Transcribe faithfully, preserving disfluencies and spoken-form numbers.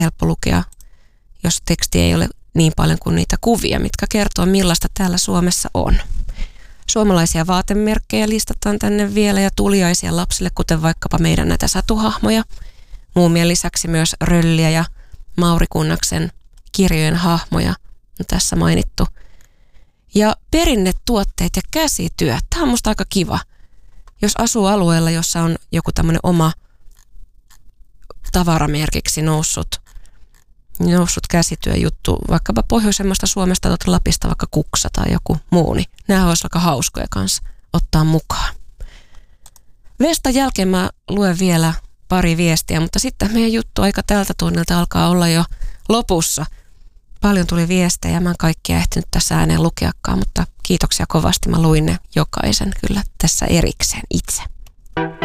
helppo lukea, jos teksti ei ole niin paljon kuin niitä kuvia, mitkä kertoo millaista täällä Suomessa on. Suomalaisia vaatemerkkejä listataan tänne vielä ja tuliaisia lapsille, kuten vaikkapa meidän näitä satuhahmoja. Muumien lisäksi myös Rölliä ja Mauri Kunnaksen kirjojen hahmoja on tässä mainittu. Ja perinnetuotteet ja käsityö. Tämä on musta aika kiva. Jos asuu alueella, jossa on joku tämmöinen oma tavaramerkiksi noussut, noussut käsityöjuttu, vaikkapa pohjoisemmasta Suomesta tai Lapista, vaikka kuksa tai joku muu, niin nämä olisi aika hauskoja kanssa ottaa mukaan. Vestan jälkeen mä luen vielä pari viestiä, mutta sitten meidän juttu aika tältä tunnilta alkaa olla jo lopussa. Paljon tuli viestejä, mä en kaikkia ehtinyt tässä ääneen lukeakaan, mutta kiitoksia kovasti. Mä luin ne jokaisen kyllä tässä erikseen itse.